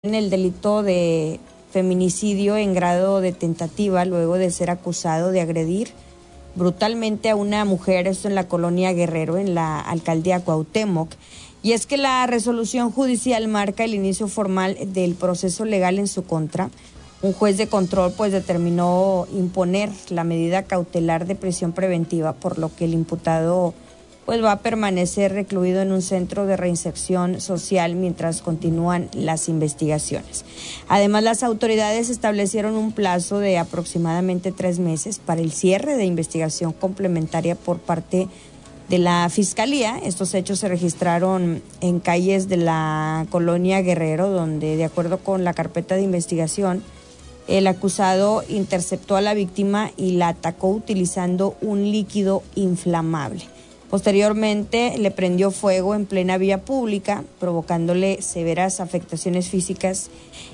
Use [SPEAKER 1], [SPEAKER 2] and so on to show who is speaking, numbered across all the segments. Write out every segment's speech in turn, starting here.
[SPEAKER 1] en el delito de feminicidio en grado de tentativa luego de ser acusado de agredir brutalmente a una mujer, esto en la colonia Guerrero, en la alcaldía Cuauhtémoc. Y es que la resolución judicial marca el inicio formal del proceso legal en su contra. Un juez de control determinó imponer la medida cautelar de prisión preventiva, por lo que el imputado va a permanecer recluido en un centro de reinserción social mientras continúan las investigaciones. Además, las autoridades establecieron un plazo de aproximadamente 3 meses para el cierre de investigación complementaria por parte de la Fiscalía. Estos hechos se registraron en calles de la colonia Guerrero, donde, de acuerdo con la carpeta de investigación, el acusado interceptó a la víctima y la atacó utilizando un líquido inflamable. Posteriormente le prendió fuego en plena vía pública, provocándole severas afectaciones físicas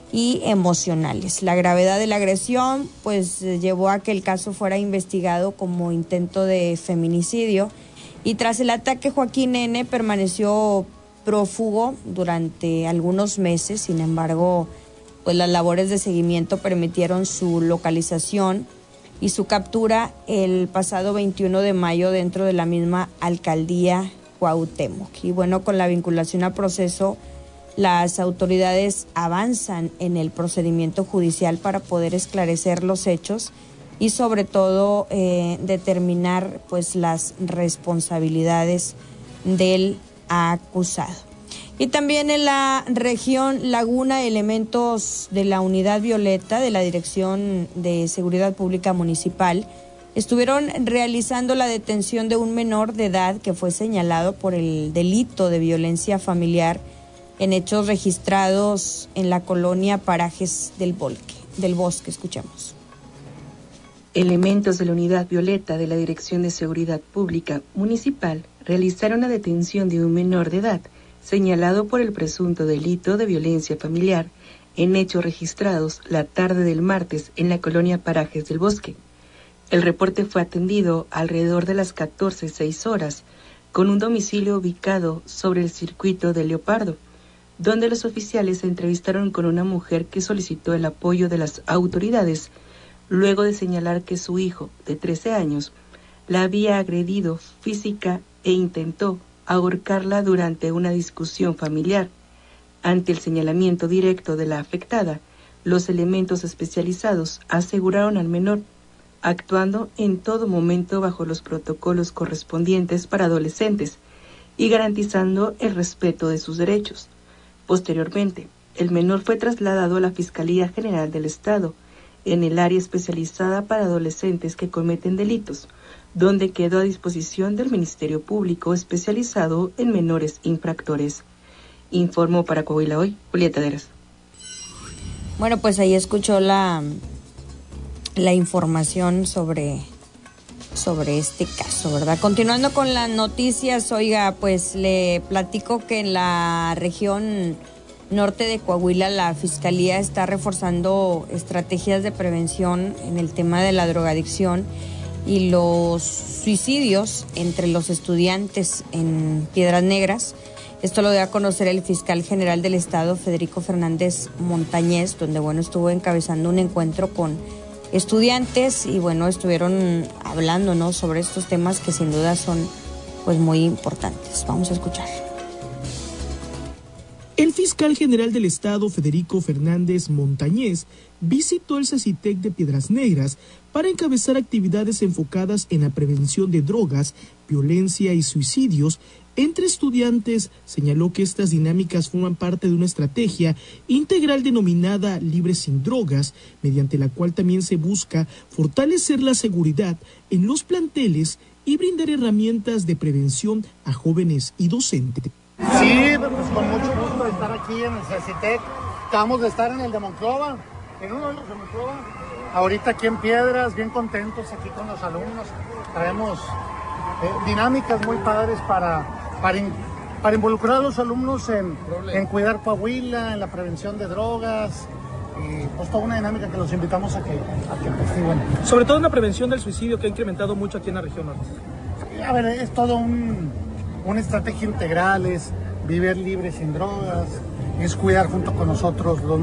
[SPEAKER 1] y emocionales. La gravedad de la agresión llevó a que el caso fuera investigado como intento de feminicidio, y tras el ataque Joaquín N. permaneció prófugo durante algunos meses. Sin embargo, las labores de seguimiento permitieron su localización y su captura el pasado 21 de mayo dentro de la misma alcaldía Cuauhtémoc. Y con la vinculación al proceso, las autoridades avanzan en el procedimiento judicial para poder esclarecer los hechos y sobre todo determinar las responsabilidades del acusado. Y también en la región Laguna, elementos de la Unidad Violeta de la Dirección de Seguridad Pública Municipal estuvieron realizando la detención de un menor de edad que fue señalado por el delito de violencia familiar en hechos registrados en la colonia Parajes del Bosque. Escuchamos.
[SPEAKER 2] Elementos de la Unidad Violeta de la Dirección de Seguridad Pública Municipal realizaron la detención de un menor de edad señalado por el presunto delito de violencia familiar en hechos registrados la tarde del martes en la colonia Parajes del Bosque. El reporte fue atendido alrededor de las 14:06 horas con un domicilio ubicado sobre el circuito de Leopardo, donde los oficiales se entrevistaron con una mujer que solicitó el apoyo de las autoridades luego de señalar que su hijo, de 13 años, la había agredido física e intentó ahorcarla durante una discusión familiar. Ante el señalamiento directo de la afectada, los elementos especializados aseguraron al menor, actuando en todo momento bajo los protocolos correspondientes para adolescentes y garantizando el respeto de sus derechos. Posteriormente, el menor fue trasladado a la Fiscalía General del Estado, en el área especializada para adolescentes que cometen delitos, donde quedó a disposición del Ministerio Público especializado en menores infractores. Informó para Coahuila Hoy, Julieta Deras.
[SPEAKER 1] Ahí escuchó la información sobre este caso, ¿verdad? Continuando con las noticias, le platico que en la región norte de Coahuila la Fiscalía está reforzando estrategias de prevención en el tema de la drogadicción y los suicidios entre los estudiantes en Piedras Negras. Esto lo dio a conocer el fiscal general del estado, Federico Fernández Montañez, donde estuvo encabezando un encuentro con estudiantes y estuvieron hablando, sobre estos temas que sin duda son muy importantes. Vamos a escuchar.
[SPEAKER 3] El fiscal general del estado, Federico Fernández Montañez, visitó el CECITEC de Piedras Negras para encabezar actividades enfocadas en la prevención de drogas, violencia y suicidios entre estudiantes. Señaló que estas dinámicas forman parte de una estrategia integral denominada Libre sin Drogas, mediante la cual también se busca fortalecer la seguridad en los planteles y brindar herramientas de prevención a jóvenes y docentes.
[SPEAKER 4] Sí, con mucho gusto de estar aquí en el CECITEC. Acabamos de estar en el de Monclova, en uno de los de Monclova. Ahorita aquí en Piedras, bien contentos aquí con los alumnos. Traemos dinámicas muy padres para involucrar a los alumnos en cuidar Coahuila, en la prevención de drogas. Y toda una dinámica que los invitamos a que investiguen.
[SPEAKER 3] Sobre todo en la prevención del suicidio, que ha incrementado mucho aquí en la región norte.
[SPEAKER 4] A ver, es todo una estrategia integral, es vivir libre sin drogas, es cuidar junto con nosotros los